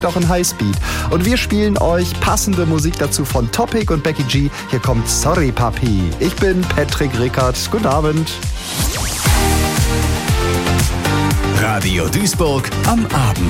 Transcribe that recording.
auch in Highspeed. Und wir spielen euch passende Musik dazu von Topic und Becky G. Hier kommt Sorry Papi. Ich bin Patrick Rickard. Guten Abend. Radio Duisburg am Abend.